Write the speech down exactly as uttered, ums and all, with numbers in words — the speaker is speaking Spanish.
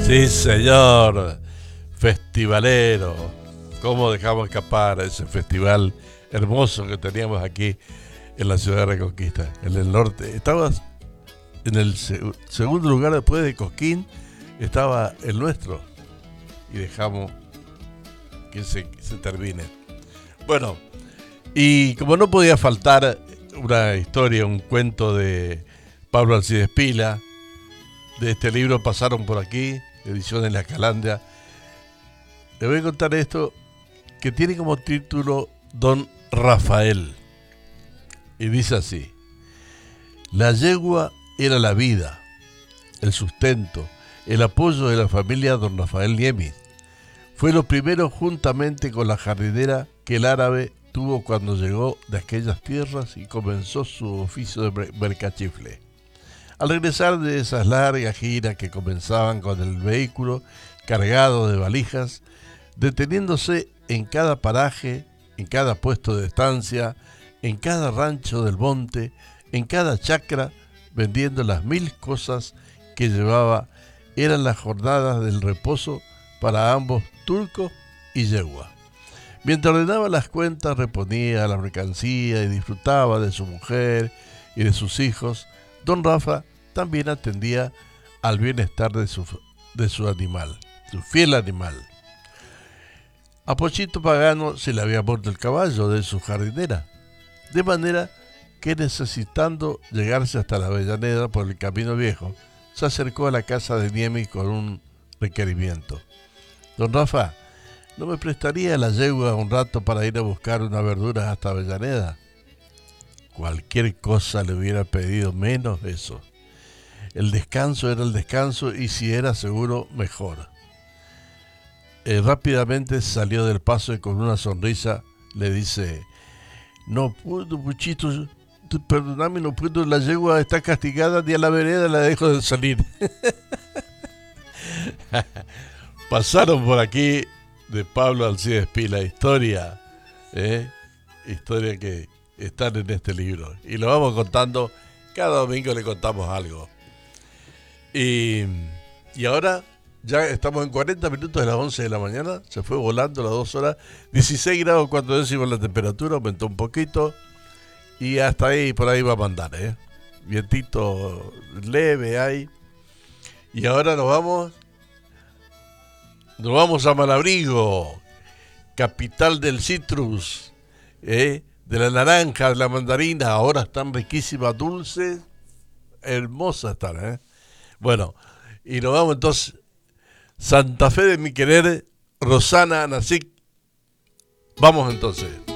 Sí, señor. Festivalero. ¿Cómo dejamos escapar a ese festival hermoso que teníamos aquí en la ciudad de Reconquista, en el norte? Estabas en el seg- segundo lugar después de Cosquín, estaba el nuestro. Y dejamos que se, que se termine. Bueno, y como no podía faltar una historia, un cuento de Pablo Alcides Pila, de este libro Pasaron por aquí, Ediciones La Calandria, le voy a contar esto que tiene como título Don Rafael. Y dice así: la yegua era la vida, el sustento, el apoyo de la familia Don Rafael Niemi. Fue lo primero, juntamente con la jardinera, que el árabe tuvo cuando llegó de aquellas tierras y comenzó su oficio de mer- mercachifle. Al regresar de esas largas giras que comenzaban con el vehículo cargado de valijas, deteniéndose en cada paraje, en cada puesto de estancia, en cada rancho del monte, en cada chacra, vendiendo las mil cosas que llevaba, eran las jornadas del reposo para ambos, turco y yegua. Mientras ordenaba las cuentas, reponía la mercancía y disfrutaba de su mujer y de sus hijos, don Rafa también atendía al bienestar de su, de su animal, su fiel animal. A Pochito Pagano se le había muerto el caballo de su jardinera, de manera que, necesitando llegarse hasta la Avellaneda por el camino viejo, se acercó a la casa de Niemi con un requerimiento. Don Rafa, ¿no me prestaría la yegua un rato para ir a buscar unas verduras hasta Avellaneda? Cualquier cosa le hubiera pedido, menos eso. El descanso era el descanso, y si era seguro, mejor. Eh, rápidamente salió del paso y con una sonrisa le dice: no puedo, Puchito, tú perdóname, no puedo, la yegua está castigada, ni a la vereda la dejo de salir. Pasaron por aquí de Pablo Alcides Pila, historia, ¿eh? historia que están en este libro. Y lo vamos contando, cada domingo le contamos algo. Y, y ahora ya estamos en cuarenta minutos de las once de la mañana, se fue volando las dos horas, dieciséis grados cuatro décimos la temperatura, aumentó un poquito, y hasta ahí, por ahí va a mandar, ¿eh? Vientito leve hay. Y ahora nos vamos, nos vamos a Malabrigo, capital del citrus, ¿eh? De la naranja, de la mandarina, ahora están riquísimas, dulces, hermosas están, ¿eh? Bueno, y nos vamos entonces, Santa Fe de mi querer, Rosana Nasic. Vamos entonces.